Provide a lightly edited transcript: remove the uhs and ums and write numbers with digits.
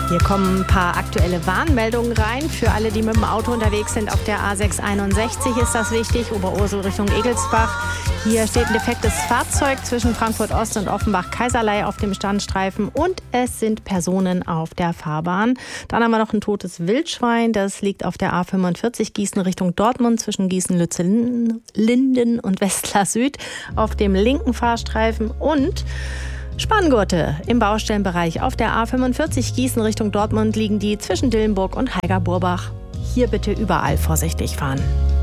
Hier kommen ein paar aktuelle Warnmeldungen rein. Für alle, die mit dem Auto unterwegs sind, auf der A661 ist das wichtig, Oberursel Richtung Egelsbach. Hier steht ein defektes Fahrzeug zwischen Frankfurt Ost und Offenbach-Kaiserlei auf dem Standstreifen und es sind Personen auf der Fahrbahn. Dann haben wir noch ein totes Wildschwein, das liegt auf der A45 Gießen Richtung Dortmund zwischen Gießen-Lützellinden und Westlar Süd auf dem linken Fahrstreifen und Spanngurte im Baustellenbereich auf der A45 Gießen Richtung Dortmund liegen die zwischen Dillenburg und Heiger-Burbach. Hier bitte überall vorsichtig fahren.